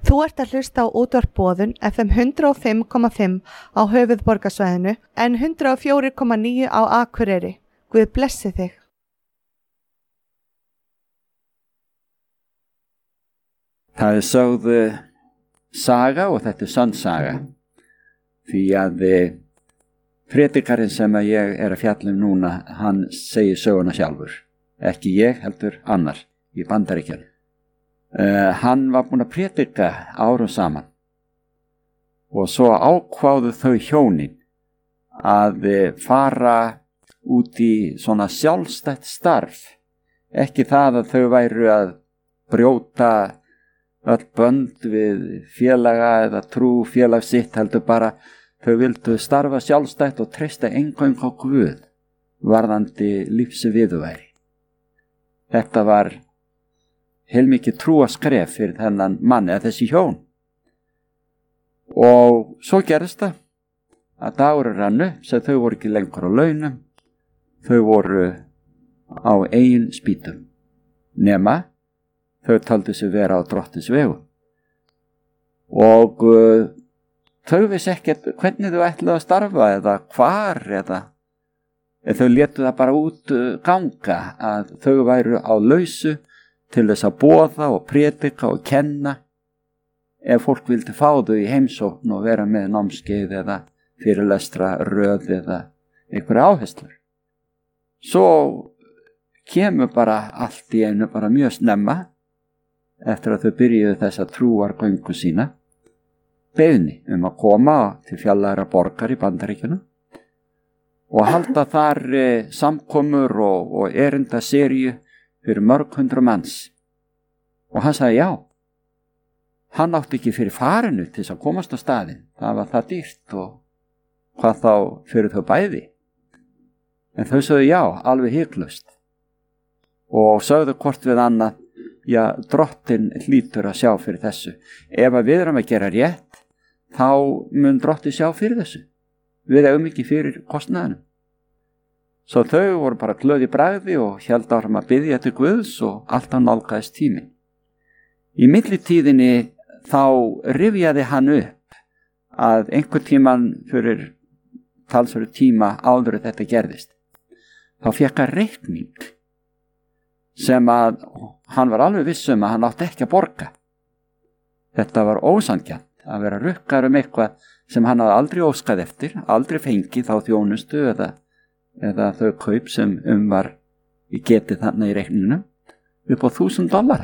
Þú ert að hlusta á útvarp Boðun FM 105,5 á höfuðborgarsvæðinu en 104,9 á Akureyri. Guð blessi þig. Það sögð saga og þetta sönn saga. Því að predikarinn sem ég að fjalla núna, hann segir söguna sjálfur. Ekki ég, heldur annar í Bandaríkjunum. Hann var búinn að predika árum saman og svo ákváðu þau hjónin að fara út í svona sjálfstætt starf, ekki það að þau væru að brjóta öll bönd við félaga eða trú félag sitt, heldur bara þau vildu starfa sjálfstætt og treysta eingöngu á Guð varðandi lífsviðurværi. Þetta var heilmikið trúaskref fyrir þennan mann eða þessi hjón. Og svo gerðist það að dagur rann upp sem þau voru ekki lengur á launum, þau voru á eigin spýtum, nema þau töldu sig vera á Drottins vegum. Og þau vissi ekkert hvernig þau ætluðu að starfa eða hvar eða þau létu það bara út ganga að þau væru á lausu til þess að boða og predika og kenna ef fólk vildi fá þau í heimsókn og vera með námskeið eða fyrirlestra röð eða einhverja áherslur. Svo kemur bara allt í einu bara mjög snemma eftir að þau byrjuðu þessa trúargöngu sína beiðni að koma til fjallagra borgar í Bandaríkjunum og halda þar samkomur og erindaseríu fyrir mörg hundru manns. Og hann sagði já. Hann átti ekki fyrir farinu til þess að komast á staðinn. Það var það dýrt og hvað þá fyrir þau bæði. En þau sögðu já, alveg hiklaust. Og sögðu hvort við annað, já, Drottinn hlýtur að sjá fyrir þessu. Ef að við erum að gera rétt, þá mun Drottinn sjá fyrir þessu. Við eigum ekki fyrir kostnaðinum. Svo þau voru bara glöð í bragði og héldu áfram að biðja til Guðs og alltaf nálgaðist tíminn. Í millitíðinni þá rifjaði hann upp að einhver tíman fyrir talsverðu tíma áður þetta gerðist. Þá fékk hann reikning sem að hann var alveg viss að hann átti ekki að borga. Þetta var ósanngjarnt að vera rukkaður eitthvað sem hann hafði aldrei óskað eftir, aldrei fengið þá þjónustu eða þau kaup sem var í getið þarna í reikninginu upp á $1,000.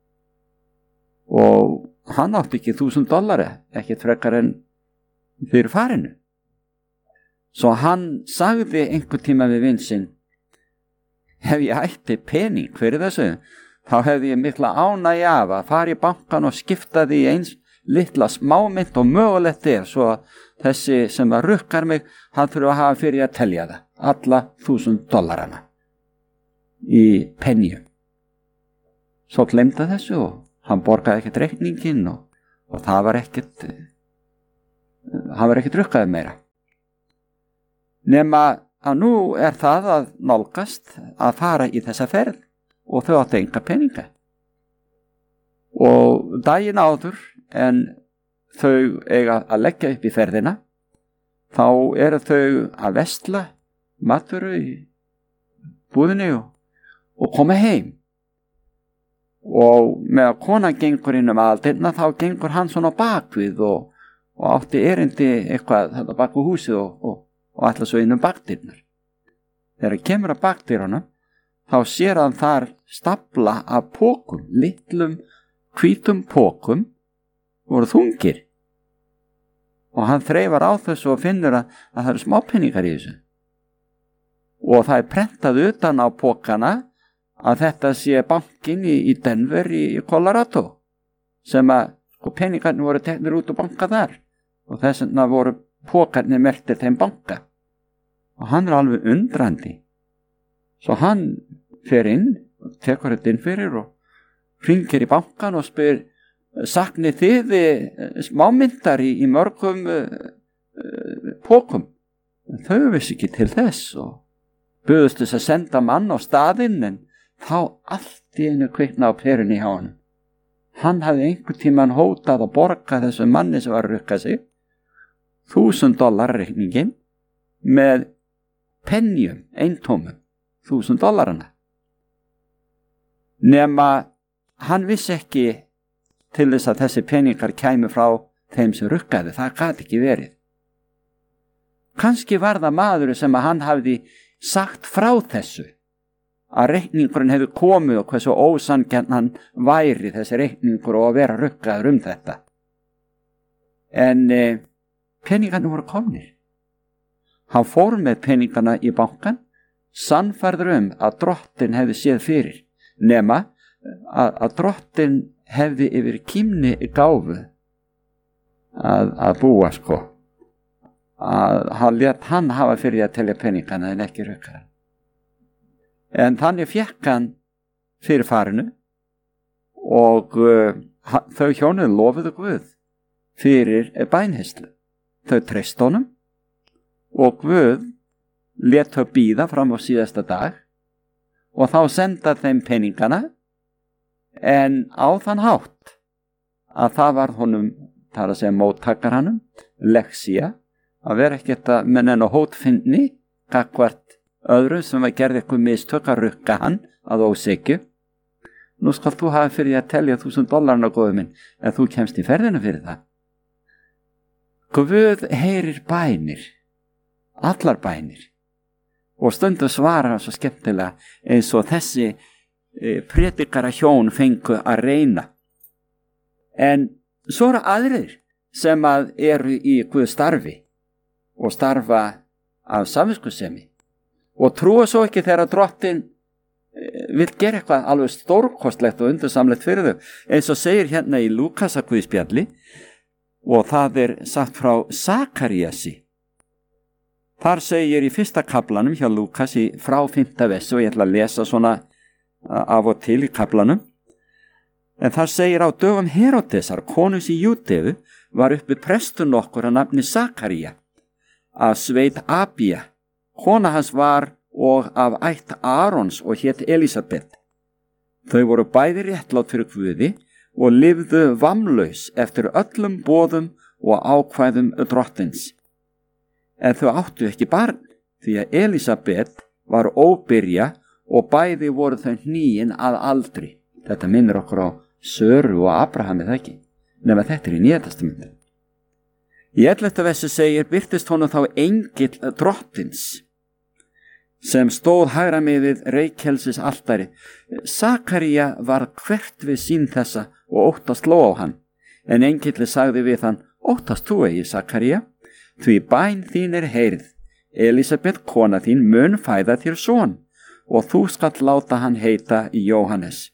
Og hann átti ekki $1,000, ekkert frekar en fyrir farinu. Svo hann sagði einhver tíma við vin sinn, ef ég ætti pening fyrir þessu, þá hefði ég mikla ánægju af að fara í bankan og skipta því eins litla smámynt og mögulegt svo að þessi sem að rukkar mig, hann þurfa að hafa fyrir að telja það, alla $1,000 í penjum. Svo glemdi þessu og hann borgaði ekkert reikningin og það var ekkert, hann var ekkert rukkaði meira. Nema að nú það að nálgast að fara í þessa ferð og þau áttu enga peninga. Og daginn áður en þau eiga að leggja upp í ferðina, þá eru þau að versla matvöru í búðinni og koma heim. Og með að konan gengur inn aðaldyrna, þá gengur hann svona bakvið og átti erindi eitthvað þetta bak við húsið og ætla svo inn bakdyrnar. Þegar kemur að bakdyrunum, þá sér hann þar stafla af pókum, litlum hvítum pókum, voru þungir. Og hann þreifar á þessu og finnur að það eru smápenningar í þessu. Og það prentað utan á pókana að þetta sé bankin í Denver í Colorado, sem að penningarnir voru teknir út og banka þar. Og þess vegna voru pókarnir merktir þeim banka. Og hann alveg undrandi. Svo hann fer inn og tekur þetta inn fyrir og hringir í bankan og spyr, saknið þið smámyndar í mörgum pókum? Þau vissi ekki til þess og buðust þess að senda mann á staðinn, en þá allt í einu kvikna á perunni hjá honum. hann hafði einhvern tímann hótað að borga þessum manni sem var að rukka sig $1,000 reikningin með penjum, eintómum, $1,000. Nema hann vissi ekki til þess að þessi peningar kæmu frá þeim sem rukkaði, það gat ekki verið. Kannski var það maður sem að hann hafði sagt frá þessu, að reikningurinn hefði komið og hversu ósanngjarn hann væri þessi reikningur og að vera rukkaður þetta. En peningarnir voru komnir. Hann fór með peningana í bankan, sannfærður að drottin hefði séð fyrir, nema að drottin hefði yfir kímni gáfu að búa að hann lét hann hafa fyrir að telja peningana en ekki rukkara. En þannig fékk hann fyrir farinu og þau hjónin lofuðu Guð fyrir bænheyslu. Þau treystu honum og Guð lét þau bíða fram á síðasta dag og þá senda þeim peningana, en á þann hátt að það var honum, það er að segja móttakaranum, leksía, að vera ekkert að menn en á hótfindni gagnvart öðrum sem að gerði eitthvað mistök að rukka hann að ósekju. Nú skal þú hafa fyrir að telja $1,000 góðu minn, en þú kemst í ferðina fyrir það. Guð heyrir bænir, allar bænir, og stundum svara hann svo skemmtilega eins og þessi predikara hjón fengu að reyna. En svo eru aðrir sem að eru í Guð starfi og starfa af samviskusemi og trúa svo ekki þegar drottin vil gera eitthvað alveg stórkostlegt og undursamlegt fyrir þau, eins og segir hérna í Lúkasar Guðspjalli, og það sagt frá Sakaríasi. Þar segir í 1. kaflanum hjá Lúkasi frá 5. versi, og ég ætla að lesa svona af og til í kaflanum. En þar segir: á dögum Heródesar, konungs í Júdeu, var uppi prestur nokkur að nafni Sakaría, af sveit Abía. Kona hans var og af ætt Arons og hét Elísabet. Þau voru bæði réttlát fyrir Guði og lifðu vamlaus eftir öllum boðum og ákvæðum drottins. En þau áttu ekki barn, því að Elísabet var óbyrja og bæði voru þau hníin að aldri. Þetta minnir okkur á Söru og Abraham, eða ekki, nema þetta í Nýja testamentinu. Í 11. versi segir: birtist honum þá engill drottins, sem stóð hægra megin reykjelsis altari. Sakaría var hvert við sín þessa og óttast sló á hann, en engilli sagði við hann: óttast þú eigi, Sakaría, því bæn þín heyrð. Elísabet, kona þín, mun fæða þér son, og þú skalt láta hann heita Jóhannes.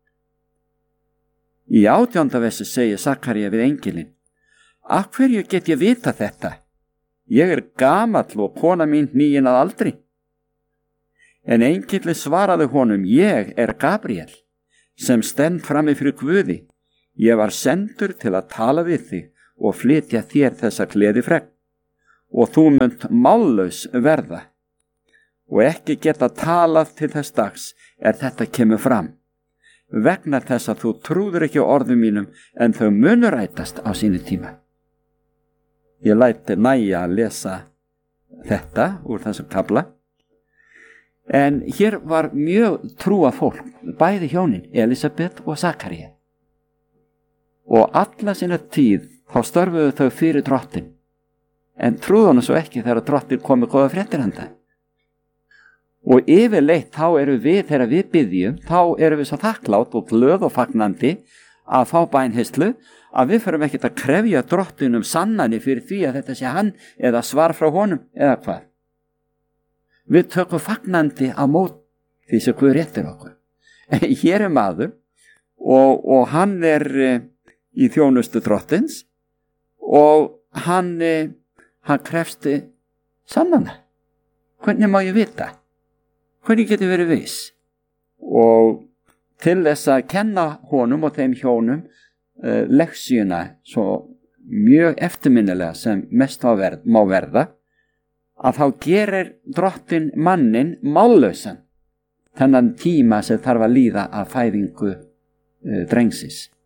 Í 18. versi segir Sakaría við engilinn: af hverju get ég vita þetta? Ég gamall og kona mín hníin að aldri. En engilli svaraði honum: ég Gabriel, sem stend frammi fyrir Guði. Ég var sendur til að tala við þig og flytja þér þessa gleðifregn, og þú munt mállaus verða, og ekki geta talað til þess dags þetta kemur fram, vegna þess að þú trúður ekki orðum mínum, en þau munu rætast á sínu tíma. Ég læti næja að lesa þetta úr þessum kafla. En hér var mjög trúa fólk, bæði hjónin, Elísabet og Sakaría. Og alla sína tíð þá störfuðu þau fyrir drottin, en trúðu hana svo ekki þegar drottin kom með góða fréttir handa. Og yfirleitt þá þegar við biðjum, þá erum við svo þakklátt og glöð og fagnandi að fá bænheyslu, að við förum ekkert að krefja drottinum sannani fyrir því að þetta sé hann eða svar frá honum eða hvað. Við tökum fagnandi á mót því sem Guð réttir okkur. Hér maður og hann í þjónustu drottins og hann krefst sannana. Hvernig má ég vita? Hvernig getur verið viss? Og til þess að kenna honum og þeim hjónum leksíuna svo mjög eftirminnilega sem mest má verða, að þá gerir drottin mannin mállausan þennan tíma sem þarf að líða að fæðingu drengsis.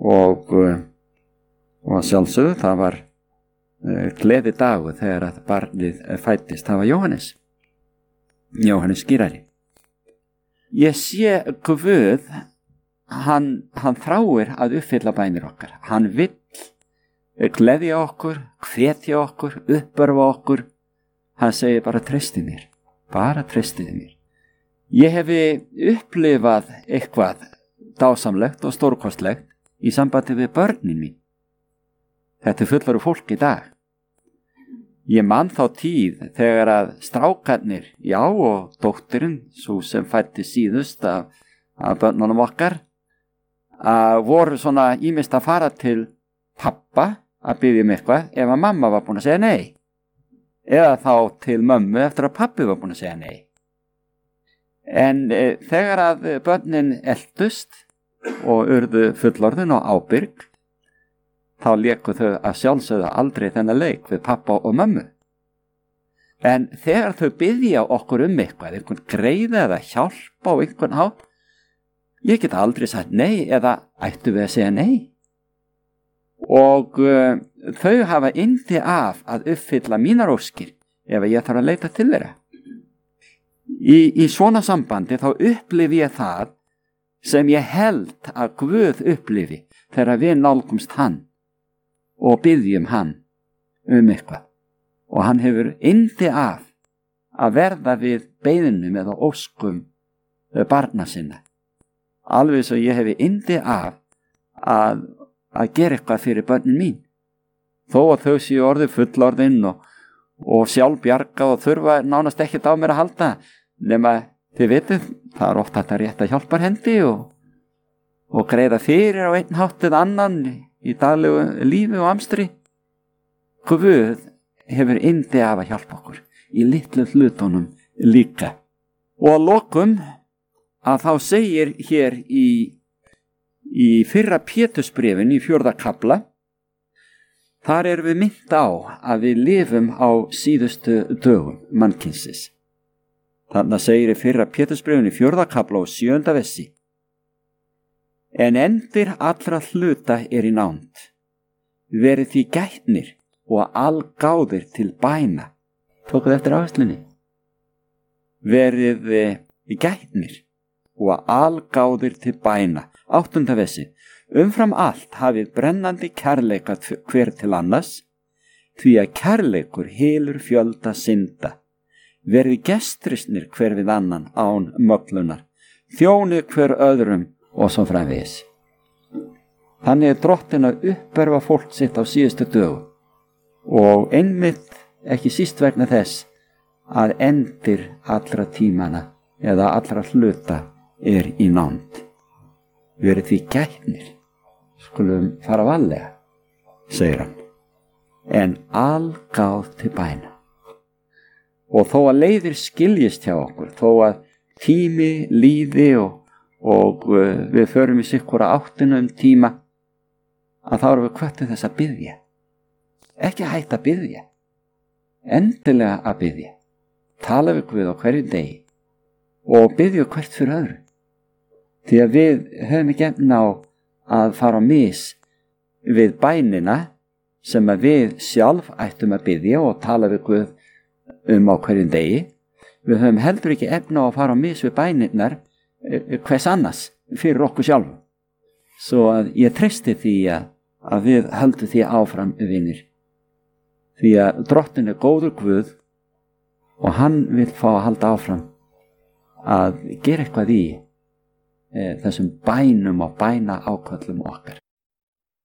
og sjálfsögðu það var gleði dagur þegar að barnið fæddist. Það var Jóhannes skírari. Ég sé Guð, hann þráir að uppfylla bænir okkar. Hann vill gleðja okkur, hvetja okkur, uppörfa okkur. Hann segir bara treystið mér, bara treystið mér. Ég hefi upplifað eitthvað dásamlegt og stórkostlegt í sambandi við börnin mín. Þetta fullorðu fólk í dag. Ég man þá tíð þegar að strákarnir, já, og dóttirinn, svo sem fætti síðust af börnunum okkar, voru svona ýmist að fara til pappa að biðja eitthvað ef að mamma var búin að segja nei, eða þá til mömmu eftir að pappi var búin að segja nei. En þegar að börnin eldust og urðu fullorðin og ábyrg, þá léku þau að sjálfsögðu aldrei þennan leik við pappa og mömmu. En þegar þau biðja okkur eitthvað, einhvern greiða eða hjálpa á einhvern hátt, ég get aldrei sagt nei eða ættu við að segja nei. Og þau hafa yndi af að uppfylla mínar óskir ef ég þarf að leita til þeirra. Í svona sambandi þá upplifi ég það sem ég held að Guð upplifi þegar við nálgumst hann og biðjum hann eitthvað. Og hann hefur yndi af að verða við beiðnum eða óskum barna sinna. Alveg svo ég hefi yndi af að gera eitthvað fyrir börnin mín. Þó að þau séu orðið fullorðin og sjálfbjarga og þurfa nánast ekkert á mér að halda, nema þið vitið, það er oft þetta rétta hjálparhendi og greiða fyrir á einn hátt eða annan í daglegu lífi og amstri. Guð hefur yndi af að hjálpa okkur í litlu hlutunum líka. Og að lokum að þá segir hér í fyrra Pétursbréfin í 4. kafla, þar erum við minnt á að við lifum á síðustu dögum mannkynsins. Þarna segir í fyrra Pétursbréfin í 4. kafla og 7. versi: En endir allra hluta er í nánd. Verið því gætnir og algáðir til bæna. Tókuð eftir áherslunni. Verið gætnir og algáðir til bæna. 8. versi: Umfram allt hafið brennandi kærleika hver til annars, því að kærleikur hylur fjölda synda. Verið gestrisnir hver við annan án möglunar. Þjónið hver öðrum og svo framvegis. Þannig er Drottinn að uppörfa fólk sitt á síðustu dögum og einmitt ekki síst vegna þess að endir allra tímana eða allra hluta er í nánd. Verið því gætnir, skulum fara varlega, segir hann, en algáð til bæna. Og þó að leiðir skiljist hjá okkur, þó að tími líði og við förum í sikkura áttinu tíma, að þá erum við hvött til þess að biðja. Ekki hætta að biðja, endilega að biðja. Tala við Guð á hverju degi og biðja hvert fyrir öðru. Því að við höfum ekki efna á að fara á mis við bænina sem að við sjálf ættum að biðja og tala við Guð á hverju degi. Við höfum heldur ekki efna á að fara á mis við bænirnar hvers annars fyrir okkur sjálf. Svo að ég treysti því að við höldum því áfram vinir. Því að Drottinn er góður Guð og hann vil fá að halda áfram að gera eitthvað í þessum bænum og bæna ákvöllum okkar.